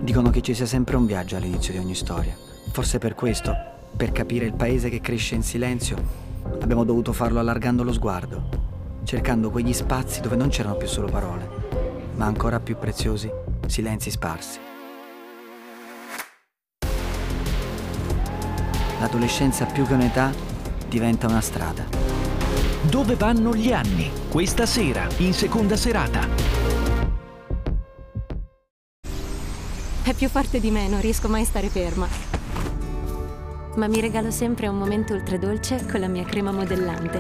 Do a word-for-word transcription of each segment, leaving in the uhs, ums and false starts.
Dicono che ci sia sempre un viaggio all'inizio di ogni storia. Forse per questo, per capire il paese che cresce in silenzio, abbiamo dovuto farlo allargando lo sguardo, cercando quegli spazi dove non c'erano più solo parole, ma ancora più preziosi, silenzi sparsi. L'adolescenza più che un'età diventa una strada. Dove vanno gli anni? Questa sera, in seconda serata. È più forte di me, non riesco mai a stare ferma. Ma mi regalo sempre un momento ultradolce con la mia crema modellante.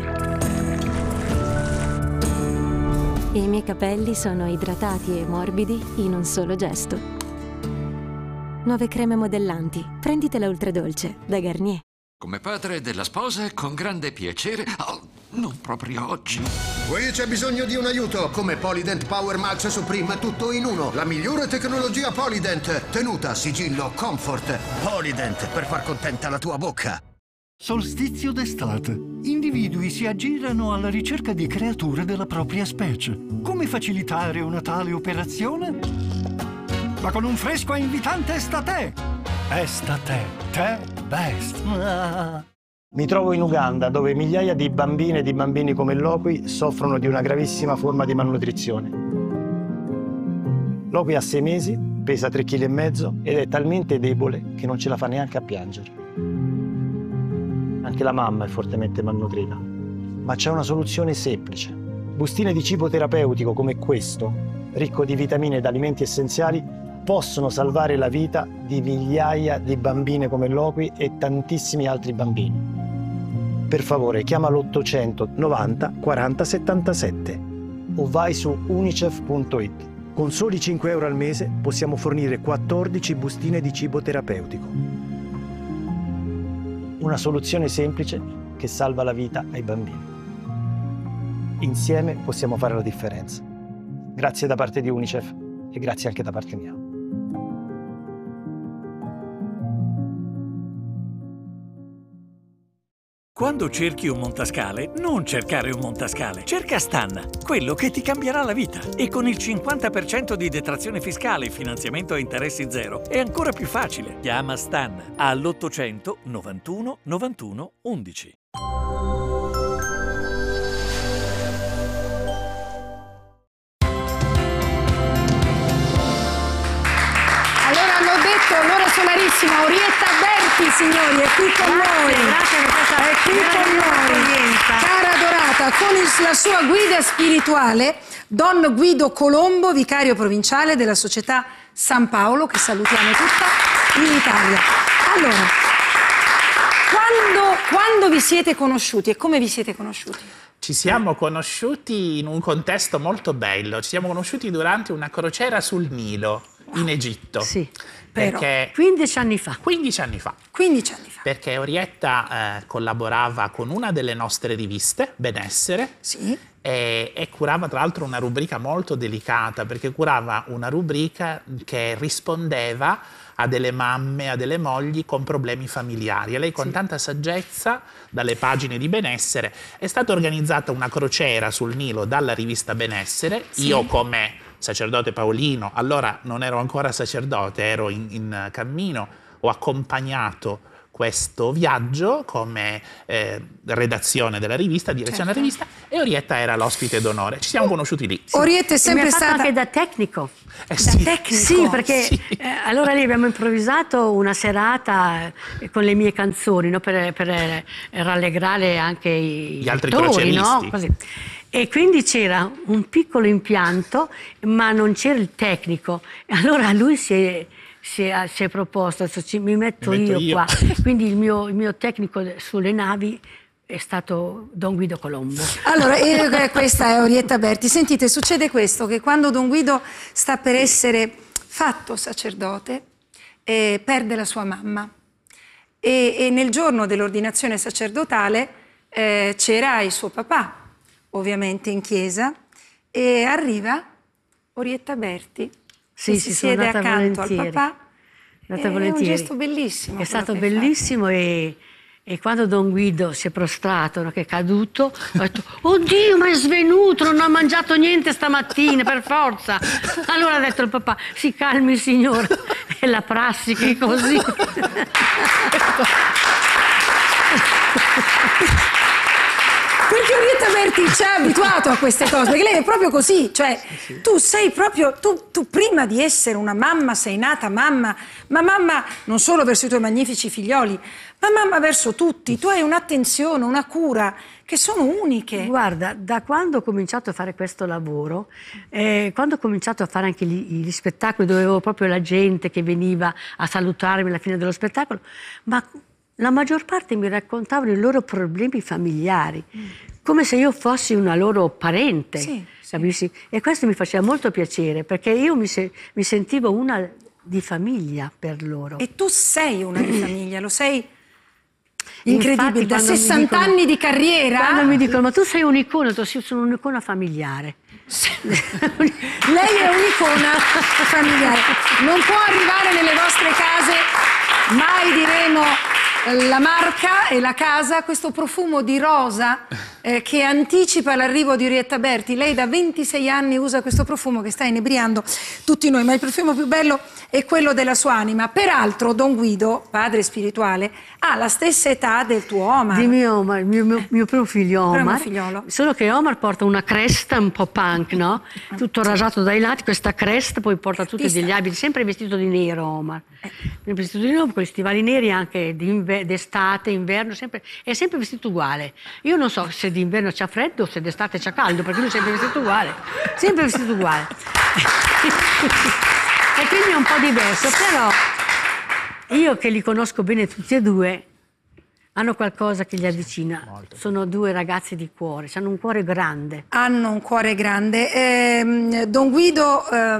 E i miei capelli sono idratati e morbidi in un solo gesto. Nuove creme modellanti. Prenditela ultradolce da Garnier. Come padre della sposa, con grande piacere. Oh, non proprio oggi. Qui c'è bisogno di un aiuto. Come Polydent Power Max Supreme, tutto in uno. La migliore tecnologia Polydent. Tenuta, sigillo, comfort. Polydent, per far contenta la tua bocca. Solstizio d'estate. Individui si aggirano alla ricerca di creature della propria specie. Come facilitare una tale operazione? Ma con un fresco e invitante Estate. Estate, te best. Ah. Mi trovo in Uganda, dove migliaia di bambine e di bambini come Lokwi soffrono di una gravissima forma di malnutrizione. Lokwi ha sei mesi, pesa tre chili e mezzo ed è talmente debole che non ce la fa neanche a piangere. Anche la mamma è fortemente malnutrita. Ma c'è una soluzione semplice. Bustine di cibo terapeutico come questo, ricco di vitamine ed alimenti essenziali, possono salvare la vita di migliaia di bambine come Lokwi e tantissimi altri bambini. Per favore, chiama l'ottocento novanta quaranta settantasette o vai su unicef punto it. Con soli cinque euro al mese possiamo fornire quattordici bustine di cibo terapeutico. Una soluzione semplice che salva la vita ai bambini. Insieme possiamo fare la differenza. Grazie da parte di Unicef e grazie anche da parte mia. Quando cerchi un montascale, non cercare un montascale. Cerca Stan, quello che ti cambierà la vita. E con il cinquanta per cento di detrazione fiscale e finanziamento a interessi zero è ancora più facile. Chiama Stan all'ottocento novantuno novantuno undici. Allora hanno detto l'ora solarissima, Orietta Berti, signori, è qui con Grazie, noi. grazie per questa È qui con noi, accoglienza. cara adorata, con il- la sua guida spirituale, Don Guido Colombo, vicario provinciale della Società San Paolo, che salutiamo tutta in Italia. Allora, quando, quando vi siete conosciuti e come vi siete conosciuti? Ci siamo conosciuti in un contesto molto bello. Ci siamo conosciuti durante una crociera sul Nilo, in Egitto. Sì, perché quindici anni fa. quindici anni fa. quindici anni fa. Perché Orietta eh, collaborava con una delle nostre riviste, Benessere, Sì. e, e curava tra l'altro una rubrica molto delicata, perché curava una rubrica che rispondeva a delle mamme, a delle mogli con problemi familiari. E lei con Sì. tanta saggezza, dalle pagine di Benessere, è stata organizzata una crociera sul Nilo dalla rivista Benessere. Sì. Io come sacerdote paolino, allora non ero ancora sacerdote, ero in, in cammino, ho accompagnato questo viaggio come eh, redazione della rivista, direzione Certo. della rivista, e Orietta era l'ospite d'onore. Ci siamo conosciuti lì. Orietta è E sempre mi ha fatto stata... anche da tecnico. Eh sì. tecnico. Sì, perché Sì. eh, allora lì abbiamo improvvisato una serata eh, con le mie canzoni, no? per, per eh, rallegrare anche i Gli altri lettori, no? croceristi. Così. E quindi c'era un piccolo impianto, ma non c'era il tecnico. E allora lui si è, si è, si è proposto, adesso ci- mi metto, Mi metto io, io. qua. Quindi il mio, il mio tecnico sulle navi è stato Don Guido Colombo. Allora, eh, questa è Orietta Berti. Sentite, succede questo, che quando Don Guido sta per essere fatto sacerdote, eh, perde la sua mamma. E, e nel giorno dell'ordinazione sacerdotale eh, c'era il suo papà, ovviamente in chiesa, e arriva Orietta Berti, Sì, che sì, si sono siede andata accanto volentieri. al papà. Andata È un volentieri. gesto bellissimo. È stato quello che hai bellissimo e, e quando Don Guido si è prostrato, no, che è caduto, ho detto, oddio, ma è svenuto, non ha mangiato niente stamattina, per forza. Allora ha detto il papà, si calmi signora. è la prassi che è così. Perché Orietta Berti ci ha abituato a queste cose, perché lei è proprio così, cioè sì, sì. tu sei proprio, tu, tu prima di essere una mamma sei nata mamma, ma mamma non solo verso i tuoi magnifici figlioli, ma mamma verso tutti, tu hai un'attenzione, una cura che sono uniche. Guarda, da quando ho cominciato a fare questo lavoro, eh, quando ho cominciato a fare anche gli, gli spettacoli dove avevo proprio la gente che veniva a salutarmi alla fine dello spettacolo, ma la maggior parte mi raccontavano i loro problemi familiari, mm. come se io fossi una loro parente, sì, capisci? Sì. E questo mi faceva molto piacere, perché io mi, se, mi sentivo una di famiglia per loro. E tu sei una di famiglia, lo sei incredibile, infatti, da sessanta anni di carriera. Quando mi dicono, ma tu sei un'icona, tu sei sono un'icona familiare. Lei è un'icona familiare, non può arrivare nelle vostre case, mai diremo la marca e la casa, questo profumo di rosa eh, che anticipa l'arrivo di Orietta Berti. Lei da ventisei anni usa questo profumo che sta inebriando tutti noi, ma il profumo più bello è quello della sua anima. Peraltro Don Guido, padre spirituale, ha la stessa età del tuo Omar. Di mio Omar, il mio, mio, mio primo figlio Omar. Figliolo. Solo che Omar porta una cresta un po' punk, no? Tutto rasato dai lati, questa cresta, poi porta tutti degli abiti, sempre vestito di nero Omar. Eh. Sempre vestito di nero, con gli stivali neri anche d'estate, inverno, sempre, è sempre vestito uguale. Io non so se d'inverno c'ha freddo o se d'estate c'ha caldo, perché lui è sempre vestito uguale. Sempre vestito uguale. E quindi è un po' diverso, però io che li conosco bene tutti e due, hanno qualcosa che li avvicina. Molto. Sono due ragazzi di cuore, hanno un cuore grande. Hanno un cuore grande. Eh, Don Guido, eh,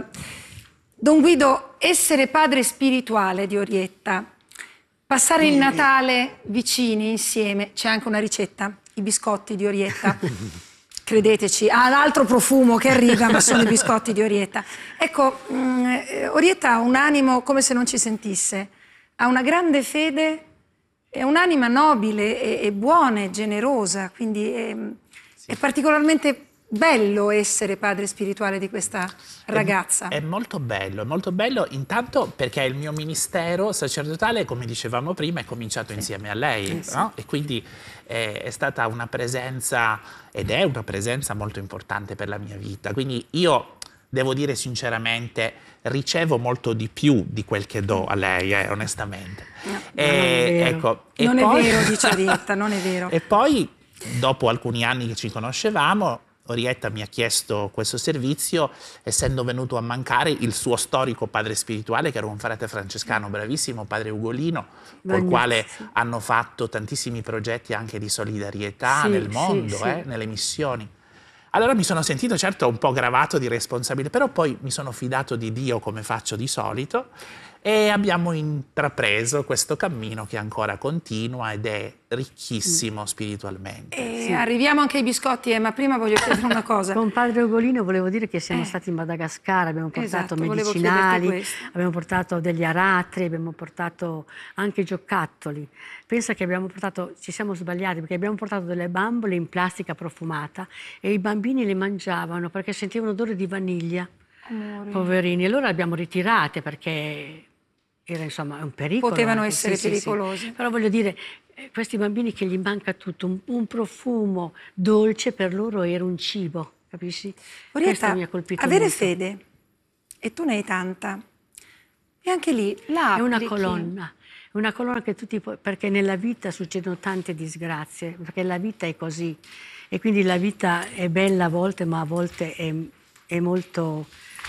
Don Guido, essere padre spirituale di Orietta, passare il Natale vicini, insieme, c'è anche una ricetta, i biscotti di Orietta. Credeteci, ha l'altro profumo che arriva, ma sono i biscotti di Orietta. Ecco, mh, Orietta ha un animo come se non ci sentisse, ha una grande fede, è un'anima nobile e, e buona e generosa, quindi è, sì. è particolarmente bello essere padre spirituale di questa ragazza. È, è molto bello, è molto bello intanto perché il mio ministero sacerdotale, come dicevamo prima, è cominciato sì. insieme a lei, sì, no? Sì. E quindi è, è stata una presenza, ed è una presenza molto importante per la mia vita. Quindi io, devo dire sinceramente, ricevo molto di più di quel che do a lei, eh, onestamente. No, e, non è vero, ecco, non e è poi... vero, dice Orietta, non è vero. E poi, dopo alcuni anni che ci conoscevamo, Orietta mi ha chiesto questo servizio, essendo venuto a mancare il suo storico padre spirituale, che era un frate francescano bravissimo, padre Ugolino, con il quale hanno fatto tantissimi progetti anche di solidarietà sì, nel mondo, sì, eh, sì. nelle missioni. Allora mi sono sentito certo un po' gravato di responsabilità, però poi mi sono fidato di Dio come faccio di solito e abbiamo intrapreso questo cammino che ancora continua ed è ricchissimo mm. spiritualmente. E sì. Arriviamo anche ai biscotti, eh, ma prima voglio chiedere una cosa. Con padre Ugolino volevo dire che siamo eh. stati in Madagascar, abbiamo portato esatto, medicinali, abbiamo portato degli aratri, abbiamo portato anche giocattoli. Pensa che abbiamo portato, ci siamo sbagliati perché abbiamo portato delle bambole in plastica profumata e i bambini le mangiavano perché sentivano odore di vaniglia. Amore. Poverini, allora le abbiamo ritirate perché era insomma un pericolo. Potevano anche. essere sì, pericolosi. Sì, sì. Però voglio dire, questi bambini che gli manca tutto, un, un profumo dolce per loro era un cibo, capisci? Orietta, mi ha colpito avere molto. fede, e tu ne hai tanta, e anche lì la è una colonna. Una colonna che tutti puoi, perché nella vita succedono tante disgrazie, perché la vita è così e quindi la vita è bella a volte, ma a volte è, è molto,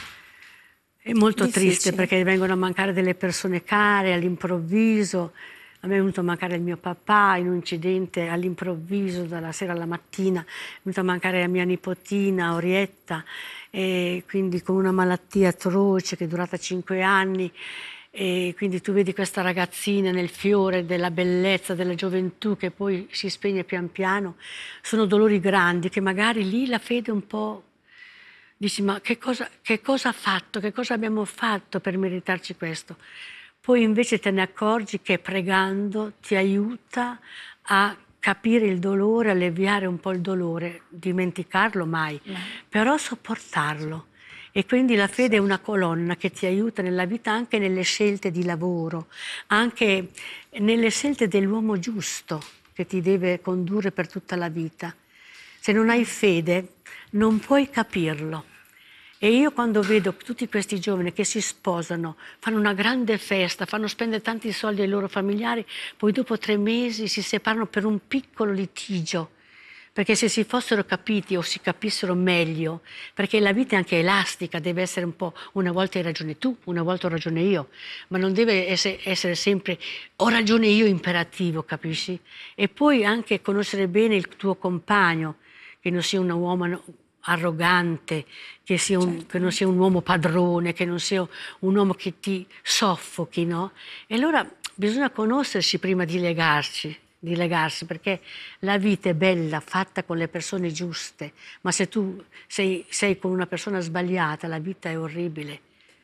è molto triste perché vengono a mancare delle persone care all'improvviso. A me è venuto a mancare il mio papà in un incidente all'improvviso, dalla sera alla mattina, è venuta a mancare la mia nipotina Orietta, e quindi con una malattia atroce che è durata cinque anni. E quindi tu vedi questa ragazzina nel fiore della bellezza, della gioventù che poi si spegne pian piano. Sono dolori grandi che magari lì la fede un po' dici ma che cosa, che cosa ha fatto, che cosa abbiamo fatto per meritarci questo? Poi invece te ne accorgi che pregando ti aiuta a capire il dolore, alleviare un po' il dolore, dimenticarlo mai, no. però sopportarlo. E quindi la fede è una colonna che ti aiuta nella vita, anche nelle scelte di lavoro, anche nelle scelte dell'uomo giusto che ti deve condurre per tutta la vita. Se non hai fede non puoi capirlo. E io quando vedo tutti questi giovani che si sposano, fanno una grande festa, fanno spendere tanti soldi ai loro familiari, poi dopo tre mesi si separano per un piccolo litigio, perché se si fossero capiti o si capissero meglio, perché la vita è anche elastica, deve essere un po', una volta hai ragione tu, una volta ho ragione io, ma non deve essere, essere sempre ho ragione io imperativo, capisci? E poi anche conoscere bene il tuo compagno, che non sia un uomo arrogante, che, sia un, certo. che non sia un uomo padrone, che non sia un uomo che ti soffochi, no? E allora bisogna conoscersi prima di legarci, di legarsi, perché la vita è bella, fatta con le persone giuste, ma se tu sei, sei con una persona sbagliata, la vita è orribile.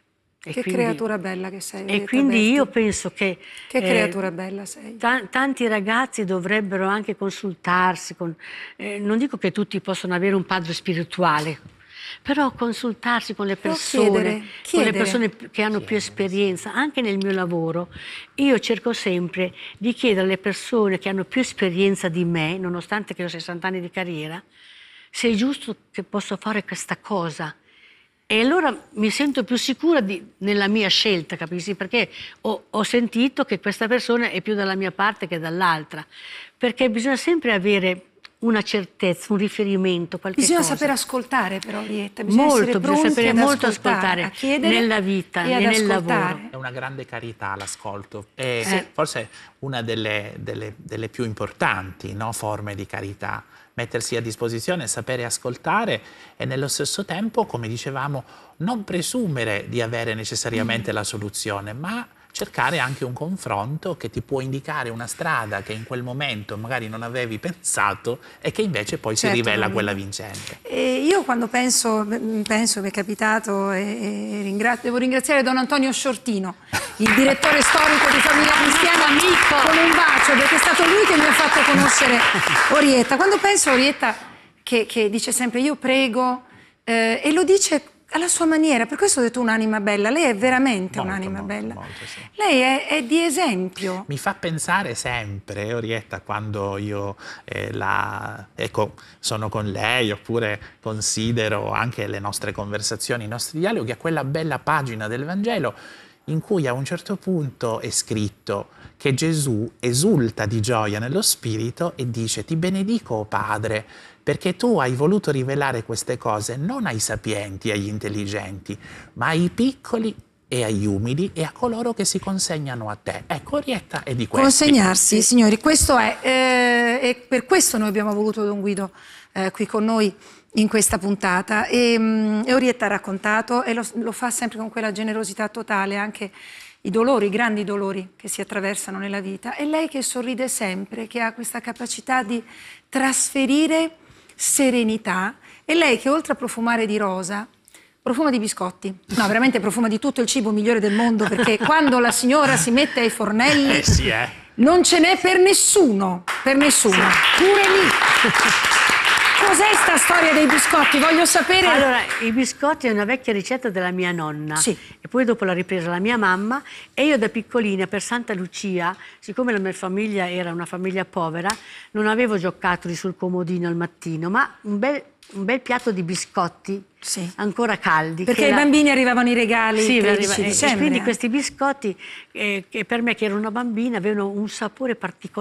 E che quindi, creatura bella che sei. E quindi Berti. Io penso che... Che eh, creatura bella sei. Tanti ragazzi dovrebbero anche consultarsi, con, eh, non dico che tutti possono avere un padre spirituale, però consultarsi con le persone, chiedere, chiedere. con le persone che hanno più esperienza. Anche nel mio lavoro io cerco sempre di chiedere alle persone che hanno più esperienza di me, nonostante che ho sessanta anni di carriera, se è giusto che posso fare questa cosa. E allora mi sento più sicura di, nella mia scelta, capisci? Perché ho, ho sentito che questa persona è più dalla mia parte che dall'altra. Perché bisogna sempre avere una certezza, un riferimento, qualche bisogna cosa. Bisogna saper ascoltare però, Orietta. Bisogna molto, essere bisogna sapere molto ascoltare, ascoltare nella vita e, e nel lavoro. È una grande carità l'ascolto. È sì. forse una delle, delle, delle più importanti, no, forme di carità. Mettersi a disposizione, sapere ascoltare e nello stesso tempo, come dicevamo, non presumere di avere necessariamente mm. la soluzione, ma cercare anche un confronto che ti può indicare una strada che in quel momento magari non avevi pensato e che invece poi certo, si rivela quella vincente. E io quando penso, penso mi è capitato, e, e ringrazio, devo ringraziare Don Antonio Sciortino, il direttore storico di Famiglia Cristiana, amico, con un bacio, perché è stato lui che mi ha fatto conoscere Orietta. Quando penso a Orietta che, che dice sempre io prego eh, e lo dice alla sua maniera, per questo ho detto un'anima bella. Lei è veramente un'anima bella. Molto, sì. Lei è, è di esempio. Mi fa pensare sempre, Orietta, quando io eh, la, ecco, sono con lei oppure considero anche le nostre conversazioni, i nostri dialoghi, a quella bella pagina del Vangelo in cui a un certo punto è scritto che Gesù esulta di gioia nello spirito e dice: ti benedico, o Padre, perché tu hai voluto rivelare queste cose non ai sapienti, agli intelligenti, ma ai piccoli e agli umili e a coloro che si consegnano a te. Ecco, Orietta è di questo. Consegnarsi, sì. Signori, questo è, eh, e per questo noi abbiamo voluto Don Guido eh, qui con noi in questa puntata. E, um, e Orietta ha raccontato, e lo, lo fa sempre con quella generosità totale, anche i dolori, i grandi dolori che si attraversano nella vita. E lei che sorride sempre, che ha questa capacità di trasferire serenità, e lei che oltre a profumare di rosa profuma di biscotti, no, veramente profuma di tutto il cibo migliore del mondo, perché quando la signora si mette ai fornelli eh sì, eh. non ce n'è per nessuno, per nessuno, sì. Pure lì. Cos'è sta storia dei biscotti? Voglio sapere. Allora, i biscotti è una vecchia ricetta della mia nonna. Sì. E poi dopo l'ha ripresa la mia mamma, e io da piccolina per Santa Lucia, siccome la mia famiglia era una famiglia povera, non avevo giocattoli sul comodino al mattino, ma un bel, un bel piatto di biscotti, sì, ancora caldi. Perché ai la... bambini arrivavano i regali. Sì, il arriva... dicembre, e quindi eh. questi biscotti, eh, che per me che ero una bambina, avevano un sapore particolare.